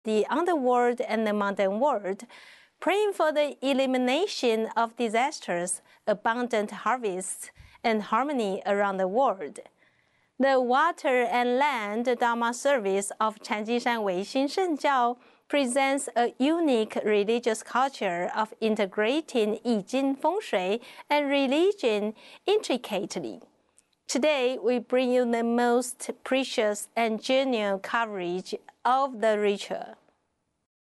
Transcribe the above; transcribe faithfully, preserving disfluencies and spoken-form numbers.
the underworld and the modern world, praying for the elimination of disasters, abundant harvests, and harmony around the world. The Water and Land Dharma service of Chanjishan Weixin Shengjiao presents a unique religious culture of integrating I Ching, Feng Shui, and religion intricately. Today, we bring you the most precious and genuine coverage of the ritual.